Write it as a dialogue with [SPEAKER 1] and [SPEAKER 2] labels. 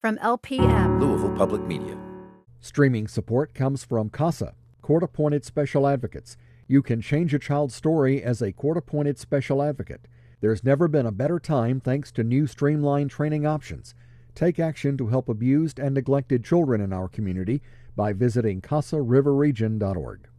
[SPEAKER 1] from LPM.
[SPEAKER 2] Louisville Public Media.
[SPEAKER 3] Streaming support comes from CASA, Court-Appointed Special Advocates. You can change a child's story as a court-appointed special advocate. There's never been a better time thanks to new streamlined training options. Take action to help abused and neglected children in our community by visiting CASARiverRegion.org.